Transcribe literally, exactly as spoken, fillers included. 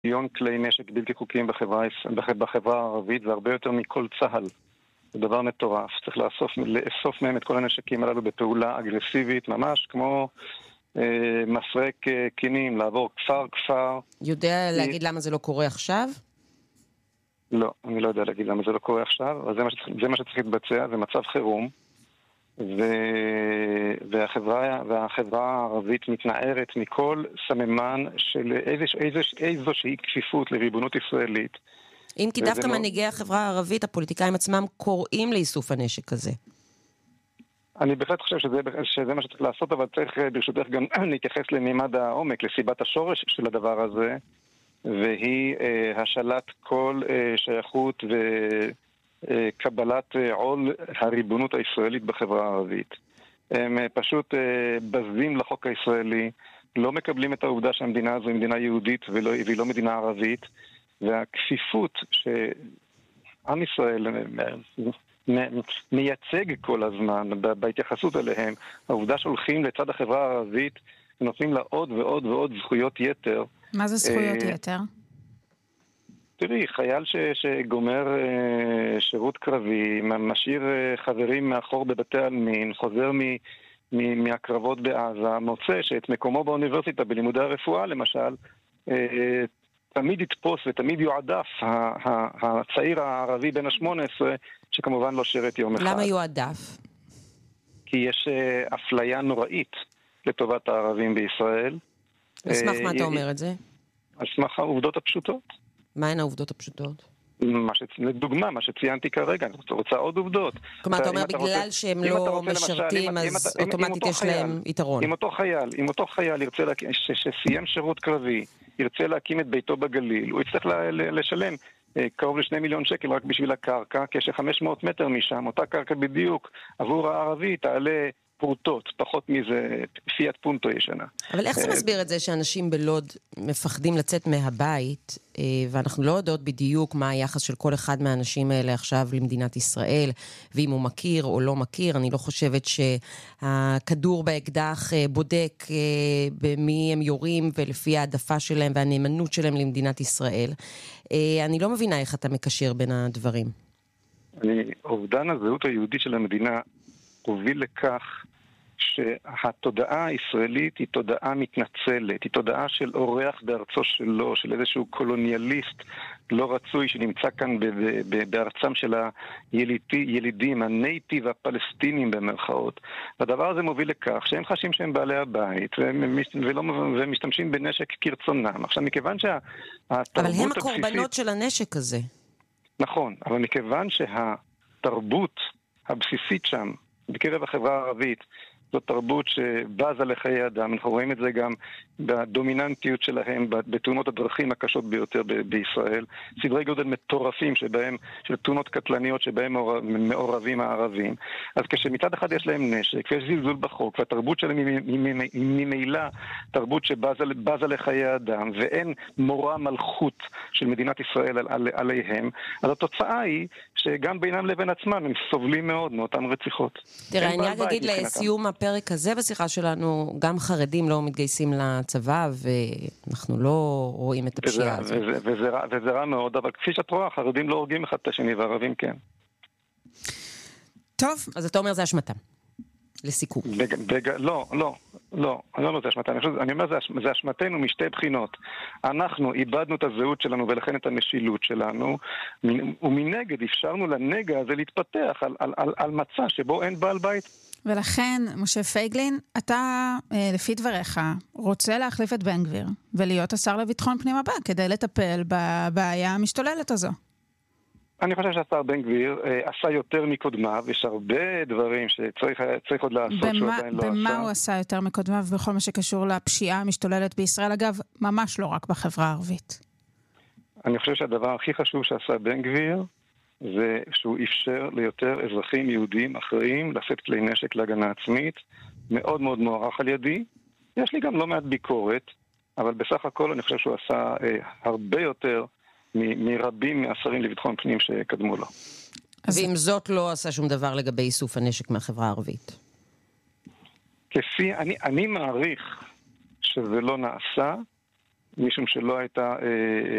מיליון כלי נשק בלתי חוקיים בחברה, בחברה הערבית, זה הרבה יותר מכל צהל. זה דבר מטורף. צריך לאסוף, לאסוף מהם את כל הנשקים הללו בפעולה אגרסיבית, ממש כמו אה, מסרק אה, קינים, לעבור כפר כפר. יודע להגיד למה זה לא קורה עכשיו? לא, אני לא יודע להגיד למה זה לא קורה עכשיו, אבל זה מה שצריך, זה מה שצריך להתבצע, זה מצב חירום, ו... והחברה, והחברה הערבית מתנערת מכל סממן של איזוש, איזוש, איזושהי כפיפות לריבונות ישראלית. אם כי דווקא לא... מנהיגי החברה הערבית, הפוליטיקאים עצמם קוראים לאיסוף הנשק הזה. אני בהחלט חושב שזה, שזה מה שצריך לעשות, אבל צריך ברשותך גם להתייחס למימד העומק, לסיבת השורש של הדבר הזה, והיא אה, השלט כל אה, שייכות וקבלת אה, עול הריבונות הישראלית בחברה הערבית. הם אה, פשוט אה, בזים לחוק הישראלי, לא מקבלים את העובדה שהמדינה הזו היא מדינה יהודית ולא, והיא לא מדינה ערבית, והכפיפות שעם ישראל מייצג כל הזמן בהתייחסות אליהם, העובדה שהולכים לצד החברה הערבית ונותנים לה עוד ועוד ועוד זכויות יתר. מה זה זכויות יתר? תראי, חייל ש, שגומר שירות קרבי, משאיר חברים מאחור בבתי עלמין, חוזר מ, מ, מהקרבות בעזה, מוצא שאת מקומו באוניברסיטה בלימודי הרפואה למשל, תמיד יתפוס ותמיד יועדף הצעיר הערבי בן ה-שמונה עשרה, שכמובן לא שירת יום אחד. למה יועדף? כי יש אפליה נוראית לטובת הערבים בישראל. אשמח מה אתה אומר את זה? אשמח העובדות הפשוטות. מה הן העובדות הפשוטות? לדוגמה, מה שציינתי כרגע, אני רוצה עוד עובדות. כלומר, אתה אומר בגלל שהם לא משרתים, אז אוטומטית יש להם יתרון. אם אותו חייל, אם אותו חייל ירצה, שסיים שירות קרבי, ירצה להקים את ביתו בגליל, הוא יצטרך לשלם קרוב לשני מיליון שקל רק בשביל הקרקע, כש-חמש מאות מטר משם, אותה קרקע בדיוק, עבור הערבי תעלה פרוטות, פחות מזה פיאט פונטו ישנה. אבל איך זה מסביר את זה שאנשים בלוד מפחדים לצאת מהבית, ואנחנו לא יודעות בדיוק מה היחס של כל אחד מהאנשים האלה עכשיו למדינת ישראל, ואם הוא מכיר או לא מכיר, אני לא חושבת שהכדור באקדח בודק במי הם יורים ולפי העדפה שלהם והנאמנות שלהם למדינת ישראל. אני לא מבינה איך אתה מקשר בין הדברים. אני, אובדן הזהות היהודית של המדינה הוביל לכך שהתודעה הישראלית היא תודעה מתנצלת, היא תודעה של אורח בארצו שלו, של איזשהו קולוניאליסט לא רצוי שנמצא כאן בארצם של הילידים, הנייטיב הפלסטינים במרכאות. והדבר הזה מוביל לכך שהם חשים שהם בעלי הבית ומשתמשים בנשק כרצונם. עכשיו, מכיוון שהתרבות אבל הם הקורבנות של הנשק הזה. נכון, אבל מכיוון שהתרבות הבסיסית שם, בקרב החברה הערבית, זו תרבות שבאזה לחיי אדם. אנחנו רואים את זה גם בדומיננטיות שלהם, בתאונות הדרכים הקשות ביותר ב- בישראל. סדרי גודל מטורפים שבהם, של תאונות קטלניות שבהם מעורבים הערבים. אז כשמצד אחד יש להם נשק, ויש זלזול בחוק, והתרבות שלהם היא ממילא תרבות שבאזה לחיי האדם, ואין מורא מלכות של מדינת ישראל על, על, עליהם, אז התוצאה היא שגם בינם לבין עצמם הם סובלים מאוד מאותן רציחות. תראה, אני רק אגיד לסיום הפרק הזה בשיחה שלנו, גם חרדים לא מתגייסים לצבא, ואנחנו לא רואים את הפשיעה הזאת. וזה, וזה, וזה רע מאוד, אבל כפי שאת רואה, חרדים לא הורגים אחד את השני, והערבים כן. טוב. אז אתה אומר זה אשמתם. לסיכום. בג, בג, לא, לא, לא, אני לא אומר זה אשמתנו, אני אומר זה, זה אשמתנו משתי בחינות. אנחנו איבדנו את הזהות שלנו ולכן את המשילות שלנו, ומנגד אפשרנו לנגע הזה להתפתח על, על, על, על מצע שבו אין בעל בית. ולכן, משה פייגלין, אתה, לפי דבריך, רוצה להחליף את בן גביר ולהיות השר לביטחון פנים הבא כדי לטפל בבעיה המשתוללת הזו. אני חושב שהשר בן גביר אה, עשה יותר מקודמיו, יש הרבה דברים שצריך עוד לעשות במה, שהוא עדיין לא עשה. במה הוא עשה יותר מקודמיו בכל מה שקשור לפשיעה המשתוללת בישראל? אגב, ממש לא רק בחברה הערבית. אני חושב שהדבר הכי חשוב שעשה בן גביר, זה שהוא אפשר ליותר אזרחים יהודים אחרים לשאת כלי נשק להגנה עצמית, מאוד מאוד מוערך על ידי. יש לי גם לא מעט ביקורת, אבל בסך הכל אני חושב שהוא עשה אה, הרבה יותר מ- מרבים מהשרים לביטחון פנים שקדמו לו. ועם זאת לא עשה שום דבר לגבי איסוף הנשק מהחברה הערבית. כפי, אני, אני מעריך שזה לא נעשה, משום שלא הייתה